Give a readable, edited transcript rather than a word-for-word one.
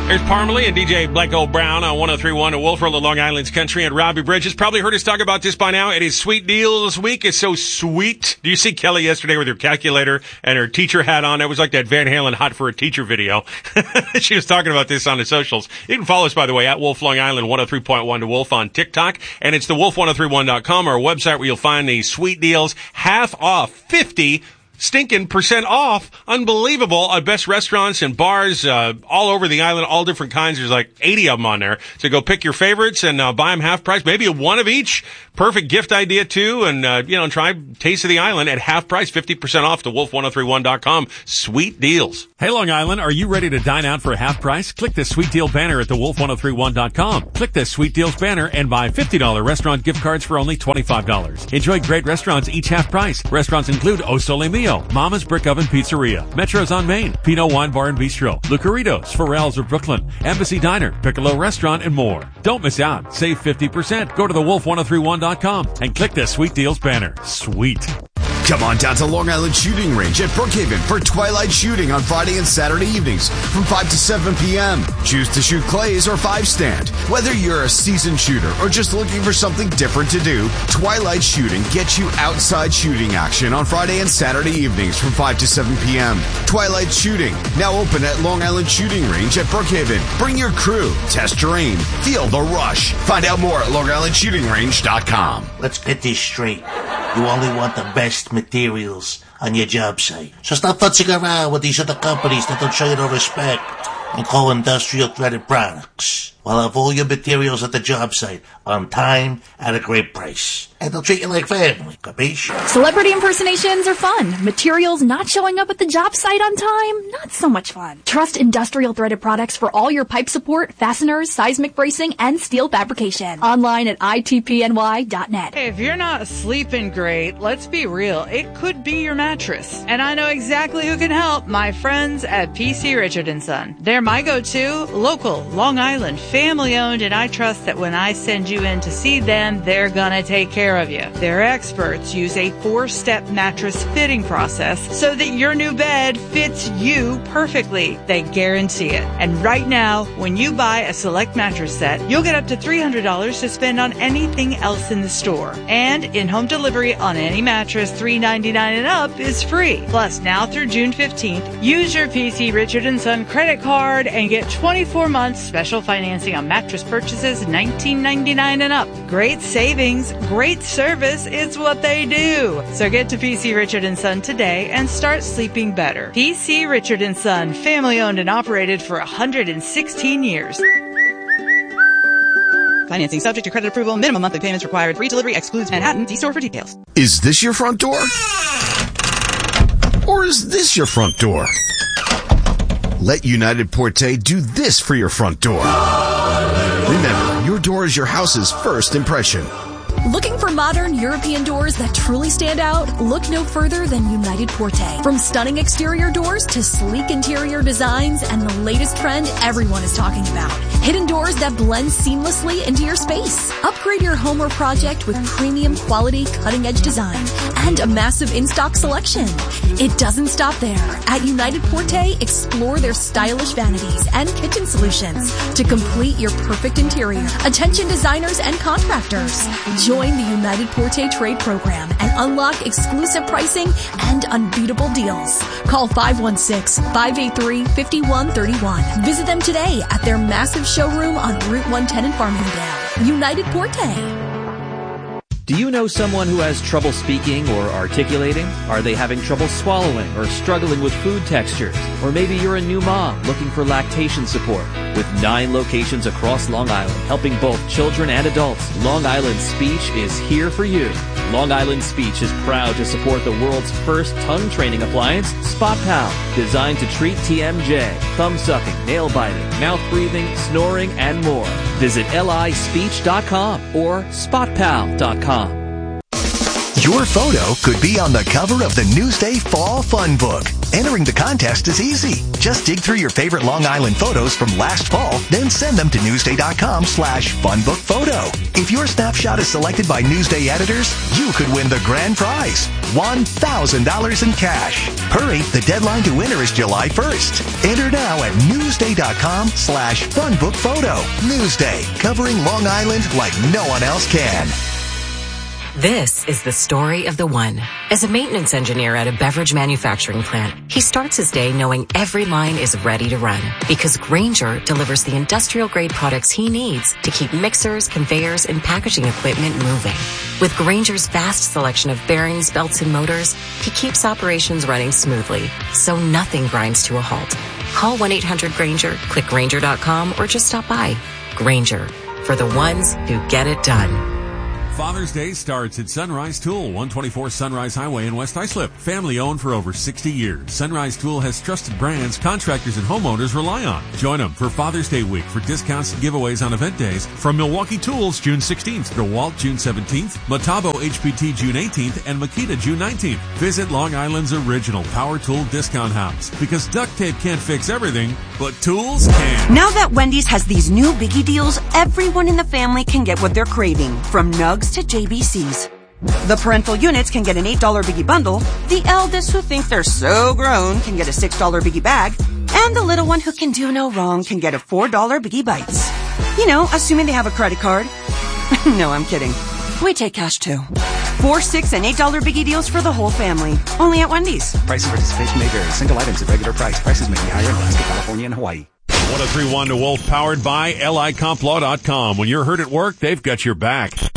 There's Parmalee and DJ Blanco Brown on 103.1 to Wolf Roll of Long Island's Country and Robbie Bridges. Probably heard us talk about this by now. It is Sweet Deals Week. It's so sweet. Do you see Kelly yesterday with her calculator and her teacher hat on? It was like that Van Halen Hot for a Teacher video. She was talking about this on the socials. You can follow us, by the way, at Wolf Long Island 103.1 to Wolf on TikTok. And it's the wolf1031.com, our website, where you'll find the sweet deals. Half off, 50 stinking % off. Unbelievable. At best restaurants and bars all over the island, all different kinds. There's like 80 of them on there. So go pick your favorites and buy them half price. Maybe one of each. Perfect gift idea, too. And, try Taste of the Island at half price, 50% off to wolf1031.com. Sweet deals. Hey, Long Island, are you ready to dine out for half price? Click the Sweet Deal banner at the wolf1031.com. Click the Sweet Deals banner and buy $50 restaurant gift cards for only $25. Enjoy great restaurants each half price. Restaurants include O Sole Mio, Mama's Brick Oven Pizzeria, Metro's on Main, Pinot Wine Bar and Bistro, Lucaritos, Pharrell's of Brooklyn, Embassy Diner, Piccolo Restaurant, and more. Don't miss out. Save 50%. Go to the wolf1031.com and click the Sweet Deals banner. Sweet. Come on down to Long Island Shooting Range at Brookhaven for twilight shooting on Friday and Saturday evenings from 5 to 7 p.m. Choose to shoot clays or 5-stand. Whether you're a seasoned shooter or just looking for something different to do, twilight shooting gets you outside shooting action on Friday and Saturday evenings from 5 to 7 p.m. Twilight Shooting, now open at Long Island Shooting Range at Brookhaven. Bring your crew, test your aim, feel the rush. Find out more at LongIslandShootingRange.com. Let's get this straight. You only want the best materials on your job site. So stop futzing around with these other companies that don't show you no respect and call industrial threaded products. While have all your materials at the job site on time at a great price. And they'll treat you like family, capiche? Celebrity impersonations are fun. Materials not showing up at the job site on time, not so much fun. Trust industrial threaded products for all your pipe support, fasteners, seismic bracing, and steel fabrication. Online at itpny.net. Hey, if you're not sleeping great, let's be real. It could be your mattress. And I know exactly who can help. My friends at PC Richard & Son. They're my go-to, local, Long Island, family-owned, and I trust that when I send you in to see them, they're gonna take care of you. Their experts use a 4-step mattress fitting process so that your new bed fits you perfectly. They guarantee it. And right now, when you buy a select mattress set, you'll get up to $300 to spend on anything else in the store. And in-home delivery on any mattress $3.99 and up is free. Plus, now through June 15th, use your PC Richard & Son credit card and get 24 months special financing on mattress purchases $19.99 and up. Great savings, great service, it's what they do. So get to PC Richard & Son today and start sleeping better. PC Richard & Son, family owned and operated for 116 years. Financing subject to credit approval. Minimum monthly payments required. Free delivery excludes Manhattan. See store for details. Is this your front door? Or is this your front door? Let United Porte do this for your front door. Remember, your door is your house's first impression. Looking for modern European doors that truly stand out? Look no further than United Porte. From stunning exterior doors to sleek interior designs and the latest trend everyone is talking about. Hidden doors that blend seamlessly into your space. Upgrade your home or project with premium quality cutting-edge design and a massive in-stock selection. It doesn't stop there. At United Porte, explore their stylish vanities and kitchen solutions to complete your perfect interior. Attention designers and contractors. Join the United Porte Trade Program and unlock exclusive pricing and unbeatable deals. Call 516-583-5131. Visit them today at their massive showroom on Route 110 in Farmingdale. United Porte. Do you know someone who has trouble speaking or articulating? Are they having trouble swallowing or struggling with food textures? Or maybe you're a new mom looking for lactation support. With 9 locations across Long Island, helping both children and adults, Long Island Speech is here for you. Long Island Speech is proud to support the world's first tongue training appliance, Spot Pal, designed to treat TMJ, thumb sucking, nail biting, mouth breathing, snoring, and more. Visit lispeech.com or spotpal.com. Your photo could be on the cover of the Newsday Fall Fun Book. Entering the contest is easy. Just dig through your favorite Long Island photos from last fall, then send them to Newsday.com/funbookphoto. If your snapshot is selected by Newsday editors, you could win the grand prize, $1,000 in cash. Hurry, the deadline to enter is July 1st. Enter now at Newsday.com/funbookphoto. Newsday, covering Long Island like no one else can. This is the story of the one. As a maintenance engineer at a beverage manufacturing plant, he starts his day knowing every line is ready to run because Grainger delivers the industrial-grade products he needs to keep mixers, conveyors, and packaging equipment moving. With Grainger's vast selection of bearings, belts, and motors, he keeps operations running smoothly, so nothing grinds to a halt. Call 1-800-GRAINGER, click Grainger.com, or just stop by. Grainger, for the ones who get it done. Father's Day starts at Sunrise Tool, 124 Sunrise Highway in West Islip. Family owned for over 60 years. Sunrise Tool has trusted brands contractors and homeowners rely on. Join them for Father's Day week for discounts and giveaways on event days from Milwaukee Tools June 16th, DeWalt June 17th, Metabo HPT June 18th, and Makita June 19th. Visit Long Island's original Power Tool Discount House because duct tape can't fix everything, but tools can. Now that Wendy's has these new biggie deals, everyone in the family can get what they're craving, from nugs to JBCs. The parental units can get an $8 biggie bundle, the eldest who think they're so grown can get a $6 biggie bag, and the little one who can do no wrong can get a $4 biggie bites. You know, assuming they have a credit card. No, I'm kidding. We take cash too. $4, $6, and $8 biggie deals for the whole family. Only at Wendy's. Price and participation may vary. Single items at regular price. Prices may be higher in Alaska, California, and Hawaii. 1031 to Wolf, powered by LIComplaw.com. When you're hurt at work, they've got your back.